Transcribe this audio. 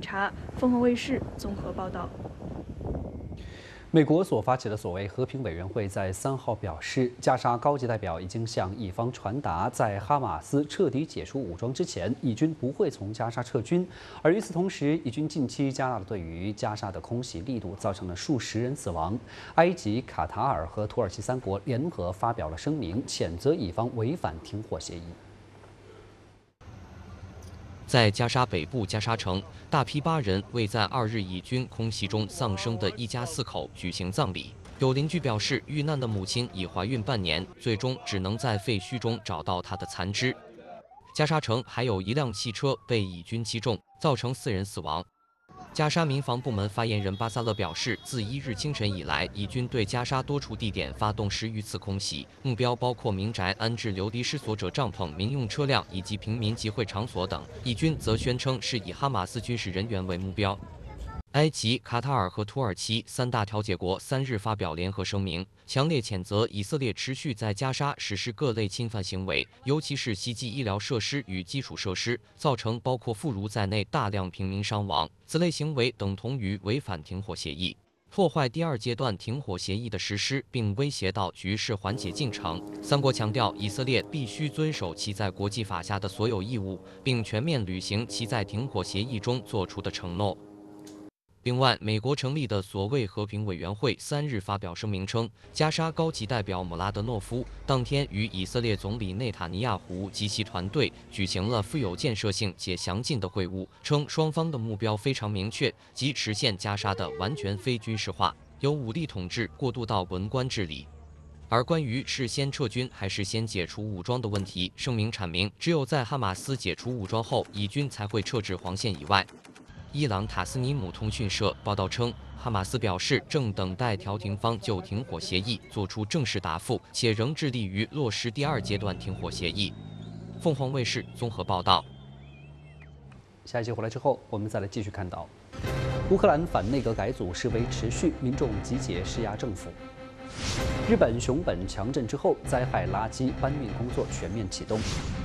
察。凤凰卫视综合报道。 美国所发起的所谓和平委员会在3号表示，加沙高级代表已经向以方传达，在哈马斯彻底解除武装之前，以军不会从加沙撤军。而与此同时，以军近期加大了对于加沙的空袭力度，造成了数十人死亡。埃及、卡塔尔和土耳其3国联合发表了声明，谴责以方违反停火协议。 在加沙北部加沙城，大批巴人为在2日以军空袭中丧生的一家4口举行葬礼。有邻居表示，遇难的母亲已怀孕半年，最终只能在废墟中找到她的残肢。加沙城还有一辆汽车被以军击中，造成4人死亡。 加沙民防部门发言人巴萨勒表示，自1日清晨以来，以军对加沙多处地点发动10余次空袭，目标包括民宅、安置流离失所者帐篷、民用车辆以及平民集会场所等。以军则宣称是以哈马斯军事人员为目标。 埃及、卡塔尔和土耳其3大调解国3日发表联合声明，强烈谴责以色列持续在加沙实施各类侵犯行为，尤其是袭击医疗设施与基础设施，造成包括妇孺在内大量平民伤亡。此类行为等同于违反停火协议，破坏第2阶段停火协议的实施，并威胁到局势缓解进程。3国强调，以色列必须遵守其在国际法下的所有义务，并全面履行其在停火协议中作出的承诺。 另外，美国成立的所谓和平委员会3日发表声明称，加沙高级代表姆拉德诺夫当天与以色列总理内塔尼亚胡及其团队举行了富有建设性且详尽的会晤，称双方的目标非常明确，即实现加沙的完全非军事化，由武力统治过渡到文官治理。 而关于是先撤军还是先解除武装的问题，声明阐明，只有在哈马斯解除武装后，以军才会撤至黄线以外。 伊朗塔斯尼姆通讯社报道称，哈马斯表示正等待调停方就停火协议作出正式答复，且仍致力于落实第2阶段停火协议。凤凰卫视综合报道。 下一期回来之后，我们再来继续看到，乌克兰反内阁改组示威持续，民众集结施压政府。日本熊本强震之后，灾害垃圾搬运工作全面启动。